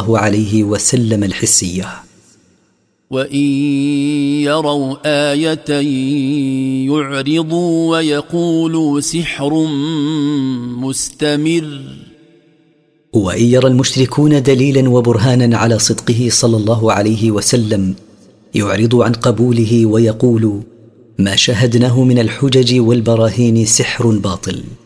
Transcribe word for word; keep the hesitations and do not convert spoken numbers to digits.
الله عليه وسلم الحسية. وإن يروا آية يعرضوا ويقولوا سحر مستمر. وإن يرى المشركون دليلا وبرهانا على صدقه صلى الله عليه وسلم يعرضوا عن قبوله ويقولوا: ما شاهدناه من الحجج والبراهين سحر باطل.